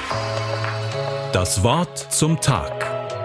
Das Wort zum Tag.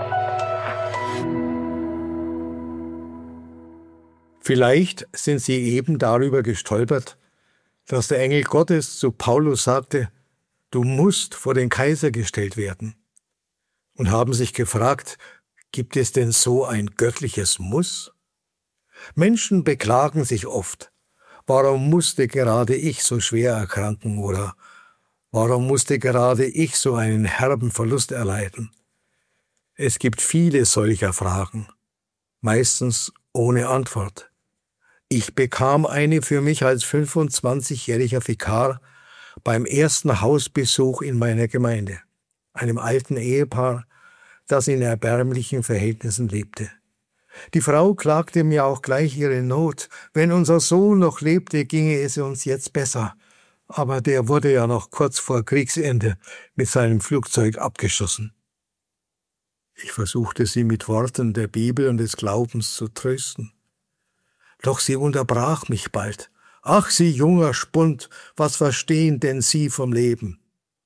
Vielleicht sind Sie eben darüber gestolpert, dass der Engel Gottes zu Paulus sagte, du musst vor den Kaiser gestellt werden. Und haben sich gefragt, gibt es denn so ein göttliches Muss? Menschen beklagen sich oft, warum musste gerade ich so schwer erkranken oder warum musste gerade ich so einen herben Verlust erleiden? Es gibt viele solcher Fragen, meistens ohne Antwort. Ich bekam eine für mich als 25-jähriger Vikar beim ersten Hausbesuch in meiner Gemeinde, einem alten Ehepaar, das in erbärmlichen Verhältnissen lebte. Die Frau klagte mir auch gleich ihre Not. Wenn unser Sohn noch lebte, ginge es uns jetzt besser. Aber der wurde ja noch kurz vor Kriegsende mit seinem Flugzeug abgeschossen. Ich versuchte sie mit Worten der Bibel und des Glaubens zu trösten. Doch sie unterbrach mich bald. Ach, Sie junger Spund, was verstehen denn Sie vom Leben?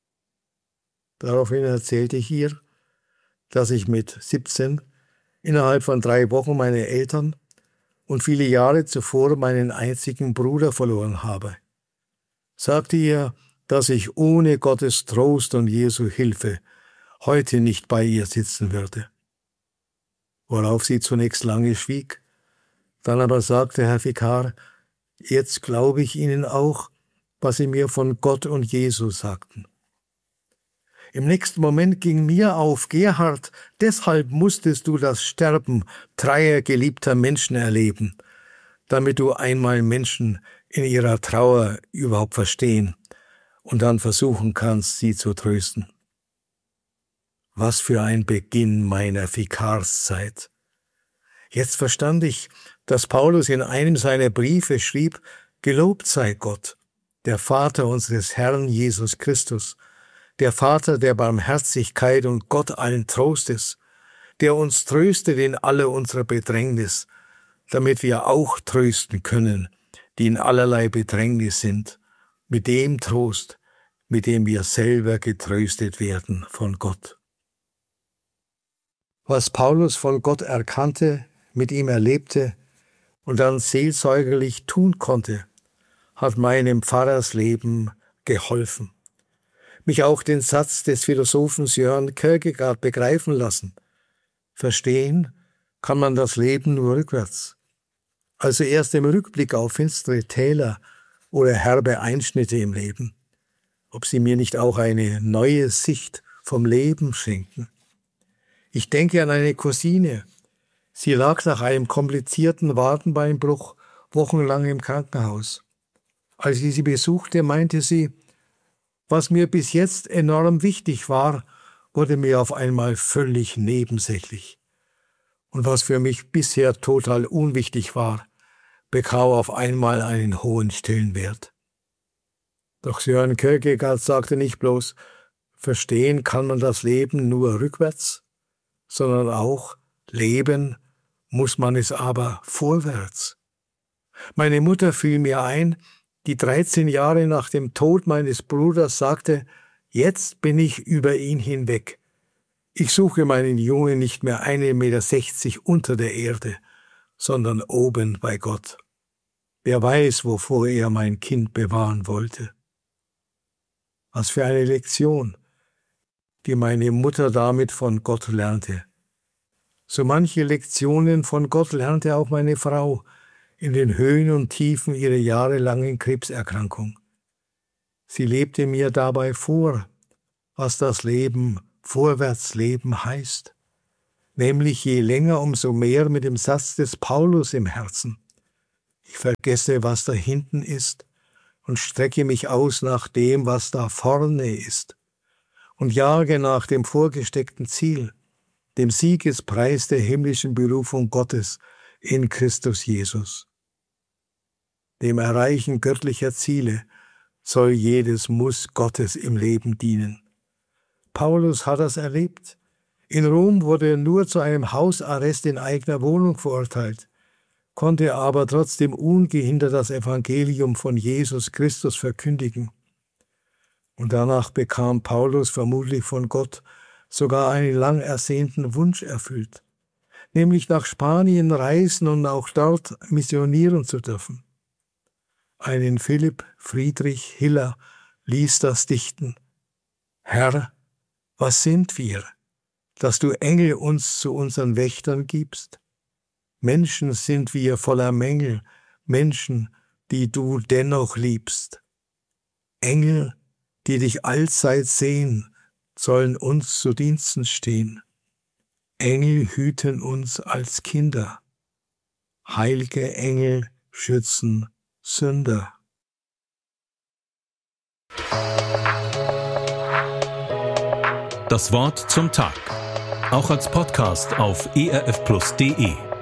Daraufhin erzählte ich ihr, dass ich mit 17 innerhalb von 3 Wochen meine Eltern und viele Jahre zuvor meinen einzigen Bruder verloren habe. Sagte ihr, dass ich ohne Gottes Trost und Jesu Hilfe heute nicht bei ihr sitzen würde. Worauf sie zunächst lange schwieg, dann aber sagte, Herr Vikar, jetzt glaube ich Ihnen auch, was Sie mir von Gott und Jesus sagten. Im nächsten Moment ging mir auf, Gerhard, deshalb musstest du das Sterben dreier geliebter Menschen erleben, damit du einmal Menschen in ihrer Trauer überhaupt verstehen und dann versuchen kannst, sie zu trösten. Was für ein Beginn meiner Vikarszeit. Jetzt verstand ich, dass Paulus in einem seiner Briefe schrieb, gelobt sei Gott, der Vater unseres Herrn Jesus Christus, der Vater der Barmherzigkeit und Gott allen Trostes, der uns tröstet in alle unserer Bedrängnis, damit wir auch trösten können, die in allerlei Bedrängnis sind, mit dem Trost, mit dem wir selber getröstet werden von Gott. Was Paulus von Gott erkannte, mit ihm erlebte und dann seelsorgerlich tun konnte, hat meinem Pfarrersleben geholfen. Mich auch den Satz des Philosophen Søren Kierkegaard begreifen lassen. Verstehen kann man das Leben nur rückwärts. Also erst im Rückblick auf finstere Täler oder herbe Einschnitte im Leben. Ob sie mir nicht auch eine neue Sicht vom Leben schenken. Ich denke an eine Cousine. Sie lag nach einem komplizierten Wadenbeinbruch wochenlang im Krankenhaus. Als ich sie besuchte, meinte sie, was mir bis jetzt enorm wichtig war, wurde mir auf einmal völlig nebensächlich. Und was für mich bisher total unwichtig war, bekam auf einmal einen hohen Stellenwert. Doch Søren Kierkegaard sagte nicht bloß, verstehen kann man das Leben nur rückwärts, sondern auch leben muss man es aber vorwärts. Meine Mutter fiel mir ein, die 13 Jahre nach dem Tod meines Bruders sagte, jetzt bin ich über ihn hinweg. Ich suche meinen Jungen nicht mehr 1,60 Meter unter der Erde, sondern oben bei Gott. Wer weiß, wovor er mein Kind bewahren wollte. Was für eine Lektion, die meine Mutter damit von Gott lernte. So manche Lektionen von Gott lernte auch meine Frau in den Höhen und Tiefen ihrer jahrelangen Krebserkrankung. Sie lebte mir dabei vor, was das Leben, Vorwärtsleben heißt, nämlich je länger, umso mehr mit dem Satz des Paulus im Herzen. Ich vergesse, was da hinten ist und strecke mich aus nach dem, was da vorne ist und jage nach dem vorgesteckten Ziel, dem Siegespreis der himmlischen Berufung Gottes in Christus Jesus. Dem Erreichen göttlicher Ziele soll jedes Muss Gottes im Leben dienen. Paulus hat das erlebt. In Rom wurde er nur zu einem Hausarrest in eigener Wohnung verurteilt, konnte aber trotzdem ungehindert das Evangelium von Jesus Christus verkündigen. Und danach bekam Paulus vermutlich von Gott sogar einen lang ersehnten Wunsch erfüllt, nämlich nach Spanien reisen und auch dort missionieren zu dürfen. Einen Philipp Friedrich Hiller ließ das dichten: Herr, was sind wir, dass du Engel uns zu unseren Wächtern gibst? Menschen sind wir voller Mängel, Menschen, die du dennoch liebst. Engel, die dich allzeit sehen, sollen uns zu Diensten stehen. Engel hüten uns als Kinder. Heilige Engel schützen Sünder. Das Wort zum Tag. Auch als Podcast auf erfplus.de.